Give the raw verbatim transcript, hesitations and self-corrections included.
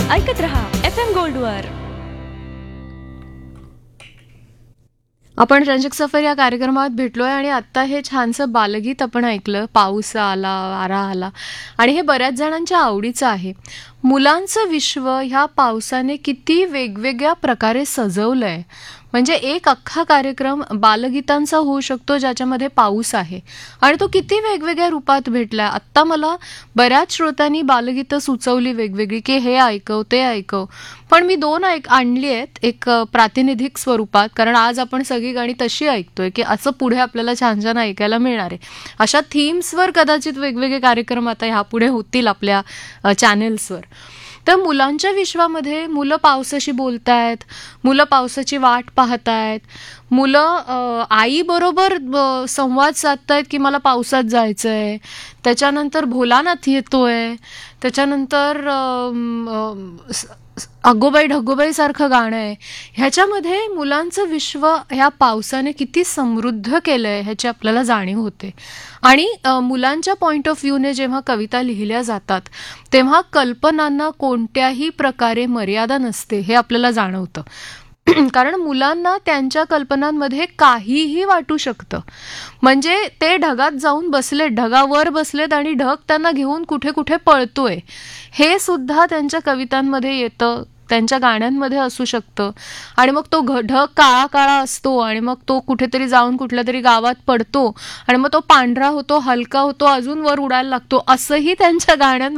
ऐकत रहा F M गोल्डवर. आपण रंजक सफर या कार्यक्रमात भेटलोय आणि आता हे छानसं बालगीत आपण ऐकलं. पाऊस आला, वारा आला आणि हे बऱ्याच जणांच्या आवडीचं आहे. मुलांचं विश्व ह्या पावसाने किती वेगवेगळ्या प्रकारे सजवलंय. म्हणजे एक अख्खा कार्यक्रम बालगीतांचा होऊ शकतो ज्याच्यामध्ये पाऊस आहे आणि तो किती वेगवेगळ्या रूपात भेटलाय. आत्ता मला बऱ्याच श्रोत्यांनी बालगीतं सुचवली वेगवेगळी की हे ऐकव ते ऐकव, पण मी दोन ऐक आणली आहेत एक प्रातिनिधिक स्वरूपात, कारण आज आपण सगळी गाणी तशी ऐकतोय की असं पुढे आपल्याला छान छान ऐकायला मिळणार आहे. अशा थीम्सवर कदाचित वेगवेगळे कार्यक्रम आता ह्यापुढे होतील आपल्या चॅनेल्सवर. तर मुलांच्या विश्वामध्ये मुलं पावसाशी बोलतायत, मुलं पावसाची वाट पाहतायत, मुलं आईबरोबर संवाद साधतायत की मला पावसात जायचंय. त्याच्यानंतर भोलानाथ येतोय, त्याच्यानंतर अगोबाई ढगोबाई सारखं गाणं आहे. ह्याच्यामध्ये मुलांचं विश्व ह्या पावसाने किती समृद्ध केलंय ह्याची आपल्याला जाणीव होते. आणि मुलांच्या पॉइंट ऑफ व्ह्यूने जेव्हा कविता लिहिल्या जातात तेव्हा कल्पनांना कोणत्याही प्रकारे मर्यादा नसते हे आपल्याला जाणवतं. कारण मुलांना त्यांच्या कल्पनांमध्ये काहीही वाटू शकतं. म्हणजे ते ढगात जाऊन बसलेत, ढगावर बसलेत आणि ढग त्यांना घेऊन कुठे कुठे पळतोय हे सुद्धा त्यांच्या कवितांमध्ये येतं, त्यांच्या गाण्यांमध्ये असू शकतं. आणि मग तो ढग काळा काळा असतो आणि मग तो कुठेतरी जाऊन कुठल्या तरी गावात पडतो आणि मग तो पांढरा होतो, हलका होतो, अजून वर उडायला लागतो, असंही त्यांच्या गाण्यांमध्ये